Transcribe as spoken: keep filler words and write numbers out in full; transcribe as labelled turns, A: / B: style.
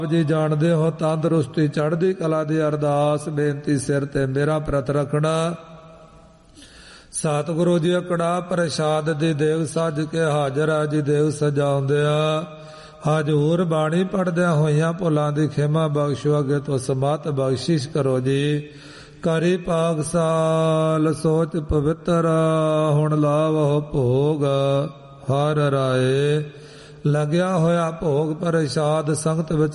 A: ਜੀ ਜਾਣਦੇ ਹੋ ਤੰਦਰੁਸਤੀ ਚੜ੍ਹਦੀ ਕਲਾ ਦੀ ਅਰਦਾਸ ਬੇਨਤੀ ਸਿਰ ਤੇ ਮੇਰਾ ਪ੍ਰਤ ਰੱਖਣਾ। ਸਤਿਗੁਰੂ ਜੀ ਕੜਾ ਪ੍ਰਸ਼ਾਦ ਦੀ ਦੇਗ ਸੱਜ ਕੇ ਹਾਜ਼ਰ ਆ ਜੀ ਦੇਗ ਸਜਾਉਂਦਿਆ ਹਜ਼ੂਰ ਬਾਣੀ ਪੜ੍ਹਦਿਆਂ ਹੋਈਆਂ ਭੁੱਲਾਂ ਦੀ ਖਿਮਾ ਬਖਸ਼ੋ ਅੱਗੇ ਤੋਂ ਸਮਤ ਬਖਸ਼ਿਸ਼ ਕਰੋ ਜੀ। ਕਰੀ ਪਾਗਸਾਲ ਸੋਚ ਪਵਿੱਤਰ ਹੁਣ ਲਾਵੋ ਭੋਗ ਹਰ ਰਾਏ ਲੱਗਿਆ ਹੋਇਆ ਭੋਗ ਪ੍ਰਸ਼ਾਦ ਸੰਗਤ ਵਿੱਚ